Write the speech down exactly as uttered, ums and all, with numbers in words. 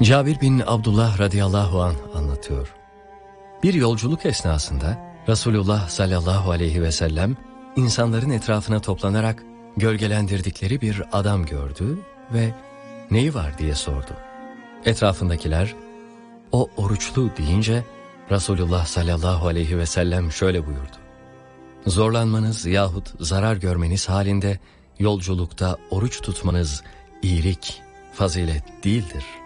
Cabir bin Abdullah radıyallahu anh anlatıyor. Bir yolculuk esnasında Resulullah sallallahu aleyhi ve sellem insanların etrafına toplanarak gölgelendirdikleri bir adam gördü ve neyi var diye sordu. Etrafındakiler o oruçlu deyince Resulullah sallallahu aleyhi ve sellem şöyle buyurdu. Zorlanmanız yahut zarar görmeniz halinde yolculukta oruç tutmanız iyilik, fazilet değildir.